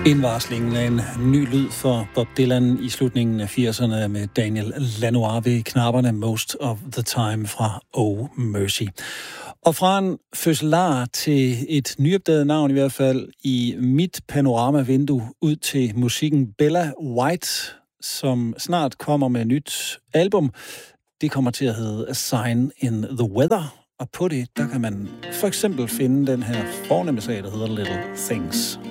Indvarslingen af en ny lyd for Bob Dylan i slutningen af 80'erne med Daniel Lanois ved knapperne Most of the Time fra Oh Mercy. Og fra en fødselar til et nyopdaget navn i hvert fald i mit panoramavindue ud til musikken Bella White, som snart kommer med et nyt album. Det kommer til at hedde A Sign in the Weather, og på det, der kan man for eksempel finde den her fornemme sag, der hedder Little Things.